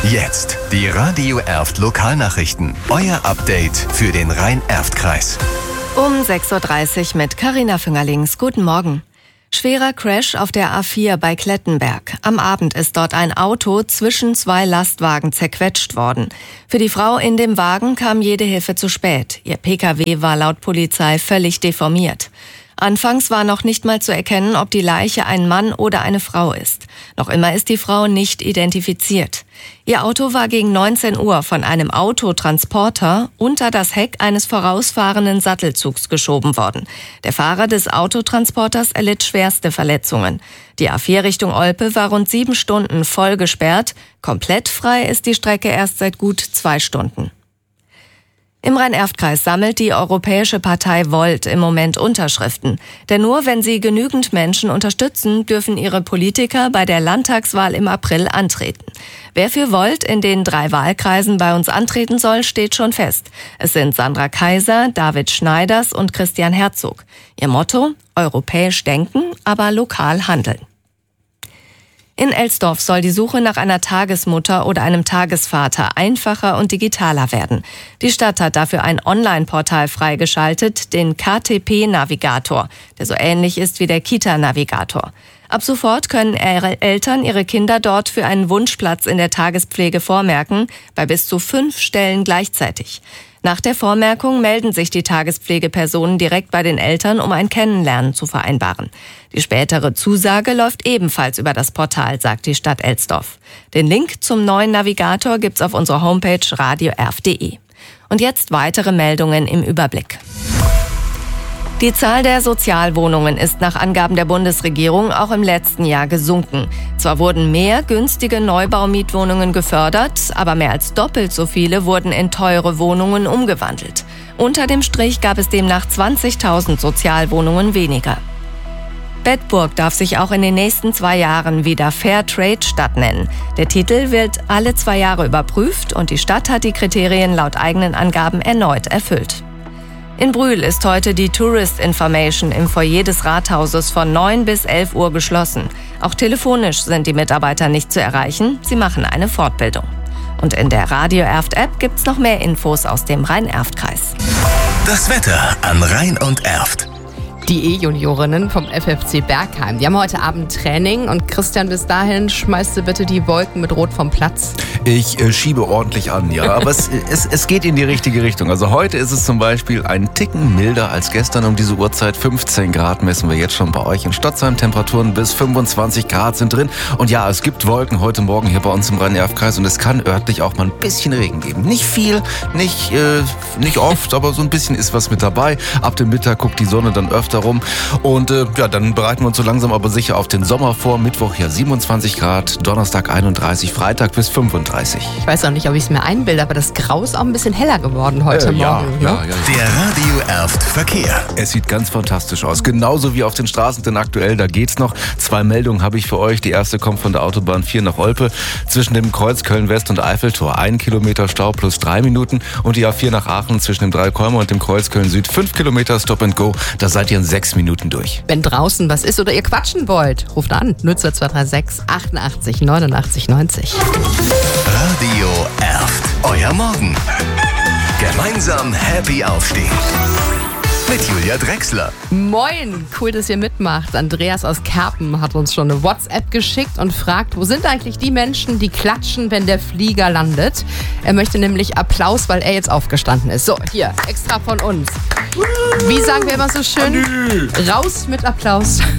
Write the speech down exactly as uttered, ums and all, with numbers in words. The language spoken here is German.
Jetzt die Radio Erft Lokalnachrichten. Euer Update für den Rhein-Erft-Kreis. Um sechs Uhr dreißig mit Carina Füngerlings. Guten Morgen. Schwerer Crash auf der A vier bei Klettenberg. Am Abend ist dort ein Auto zwischen zwei Lastwagen zerquetscht worden. Für die Frau in dem Wagen kam jede Hilfe zu spät. Ihr Pkw war laut Polizei völlig deformiert. Anfangs war noch nicht mal zu erkennen, ob die Leiche ein Mann oder eine Frau ist. Noch immer ist die Frau nicht identifiziert. Ihr Auto war gegen neunzehn Uhr von einem Autotransporter unter das Heck eines vorausfahrenden Sattelzugs geschoben worden. Der Fahrer des Autotransporters erlitt schwerste Verletzungen. Die A vier Richtung Olpe war rund sieben Stunden voll gesperrt. Komplett frei ist die Strecke erst seit gut zwei Stunden. Im Rhein-Erft-Kreis sammelt die Europäische Partei Volt im Moment Unterschriften. Denn nur wenn sie genügend Menschen unterstützen, dürfen ihre Politiker bei der Landtagswahl im April antreten. Wer für Volt in den drei Wahlkreisen bei uns antreten soll, steht schon fest. Es sind Sandra Kaiser, David Schneiders und Christian Herzog. Ihr Motto: europäisch denken, aber lokal handeln. In Elsdorf soll die Suche nach einer Tagesmutter oder einem Tagesvater einfacher und digitaler werden. Die Stadt hat dafür ein Online-Portal freigeschaltet, den K T P-Navigator, der so ähnlich ist wie der Kita-Navigator. Ab sofort können Eltern ihre Kinder dort für einen Wunschplatz in der Tagespflege vormerken, bei bis zu fünf Stellen gleichzeitig. Nach der Vormerkung melden sich die Tagespflegepersonen direkt bei den Eltern, um ein Kennenlernen zu vereinbaren. Die spätere Zusage läuft ebenfalls über das Portal, sagt die Stadt Elsdorf. Den Link zum neuen Navigator gibt's auf unserer Homepage radio erf punkt de. Und jetzt weitere Meldungen im Überblick. Die Zahl der Sozialwohnungen ist nach Angaben der Bundesregierung auch im letzten Jahr gesunken. Zwar wurden mehr günstige Neubaumietwohnungen gefördert, aber mehr als doppelt so viele wurden in teure Wohnungen umgewandelt. Unter dem Strich gab es demnach zwanzigtausend Sozialwohnungen weniger. Bedburg darf sich auch in den nächsten zwei Jahren wieder Fairtrade-Stadt nennen. Der Titel wird alle zwei Jahre überprüft und die Stadt hat die Kriterien laut eigenen Angaben erneut erfüllt. In Brühl ist heute die Tourist Information im Foyer des Rathauses von neun bis elf Uhr geschlossen. Auch telefonisch sind die Mitarbeiter nicht zu erreichen. Sie machen eine Fortbildung. Und in der Radio Erft App gibt's noch mehr Infos aus dem Rhein-Erft-Kreis. Das Wetter an Rhein und Erft. Die E-Juniorinnen vom F F C Bergheim, die haben heute Abend Training. Und Christian, bis dahin schmeißt du bitte die Wolken mit Rot vom Platz. Ich äh, schiebe ordentlich an, ja, aber es, es, es geht in die richtige Richtung. Also heute ist es zum Beispiel ein Ticken milder als gestern um diese Uhrzeit. fünfzehn Grad messen wir jetzt schon bei euch in Stotzheim. Temperaturen bis fünfundzwanzig Grad sind drin. Und ja, es gibt Wolken heute Morgen hier bei uns im Rhein-Erft-Kreis und es kann örtlich auch mal ein bisschen Regen geben. Nicht viel, nicht, äh, nicht oft, aber so ein bisschen ist was mit dabei. Ab dem Mittag guckt die Sonne dann öfter rum. Und äh, ja, dann bereiten wir uns so langsam aber sicher auf den Sommer vor. Mittwoch ja siebenundzwanzig Grad, Donnerstag einunddreißig, Freitag bis fünfunddreißig. Ich weiß auch nicht, ob ich es mir einbilde, aber das Grau ist auch ein bisschen heller geworden heute äh, ja, Morgen. Ja, ne? ja, ja. Der Radio Erft Verkehr. Es sieht ganz fantastisch aus. Genauso wie auf den Straßen, denn aktuell, da geht's noch. Zwei Meldungen habe ich für euch. Die erste kommt von der Autobahn vier nach Olpe. Zwischen dem Kreuz Köln-West und Eiffeltor ein Kilometer Stau plus drei Minuten. Und die A vier nach Aachen zwischen dem Dreikolmer und dem Kreuz Köln-Süd fünf Kilometer Stop and Go. Da seid ihr in sechs Minuten durch. Wenn draußen was ist oder ihr quatschen wollt, ruft an null zwei zwei drei sechs achtundachtzig neunundachtzig neunzig. Radio Erft. Euer Morgen. Gemeinsam happy aufstehen. Mit Julia Drechsler. Moin, cool, dass ihr mitmacht. Andreas aus Kerpen hat uns schon eine WhatsApp geschickt und fragt, wo sind eigentlich die Menschen, die klatschen, wenn der Flieger landet? Er möchte nämlich Applaus, weil er jetzt aufgestanden ist. So, hier, extra von uns. Wie sagen wir immer so schön? Raus mit Applaus.